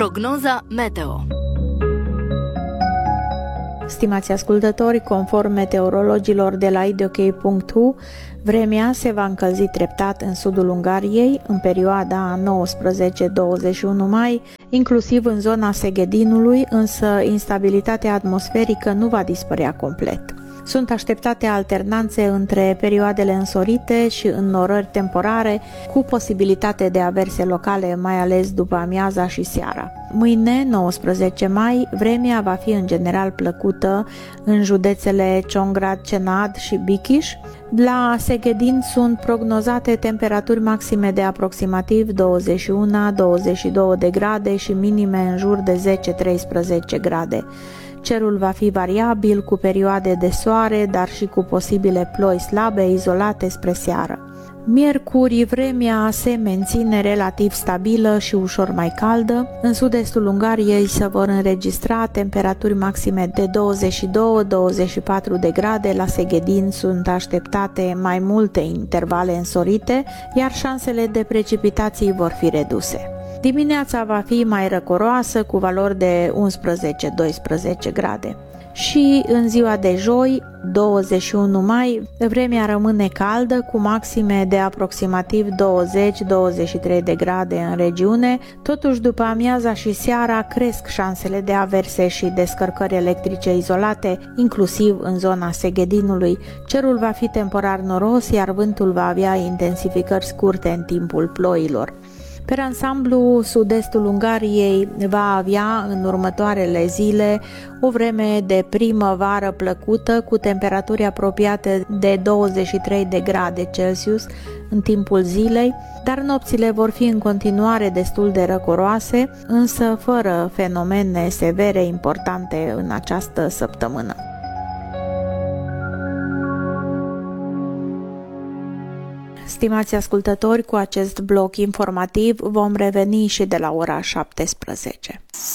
Prognoza meteo. Stimați ascultători, conform meteorologilor de la ideokay.hu, vremea se va încălzi treptat în sudul Ungariei în perioada 19-21 mai, inclusiv în zona Seghedinului, însă instabilitatea atmosferică nu va dispărea complet. Sunt așteptate alternanțe între perioadele însorite și înnorări temporare, cu posibilitate de averse locale, mai ales după amiaza și seara. Mâine, 19 mai, vremea va fi în general plăcută în județele Ciongrád, Cenad și Bikiș. La Seghedin sunt prognozate temperaturi maxime de aproximativ 21-22 de grade și minime în jur de 10-13 grade. Cerul va fi variabil, cu perioade de soare, dar și cu posibile ploi slabe, izolate spre seară. Miercuri, vremea se menține relativ stabilă și ușor mai caldă. În sud-estul Ungariei se vor înregistra temperaturi maxime de 22-24 de grade. La Seghedin sunt așteptate mai multe intervale însorite, iar șansele de precipitații vor fi reduse. Dimineața va fi mai răcoroasă, cu valori de 11-12 grade. Și în ziua de joi, 21 mai, vremea rămâne caldă, cu maxime de aproximativ 20-23 de grade în regiune. Totuși, după amiaza și seara, cresc șansele de averse și descărcări electrice izolate, inclusiv în zona Seghedinului. Cerul va fi temporar noros, iar vântul va avea intensificări scurte în timpul ploilor. Per ansamblu, sud-estul Ungariei va avea în următoarele zile o vreme de primăvară plăcută, cu temperaturi apropiate de 23 de grade Celsius în timpul zilei, dar nopțile vor fi în continuare destul de răcoroase, însă fără fenomene severe importante în această săptămână. Stimați ascultători, cu acest bloc informativ vom reveni și de la ora 17.